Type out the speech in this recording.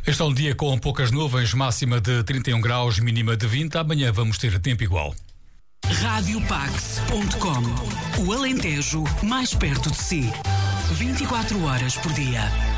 Este é um dia com poucas nuvens, máxima de 31 graus, mínima de 20. Amanhã vamos ter tempo igual. Radiopax.com. O Alentejo mais perto de si. 24 horas por dia.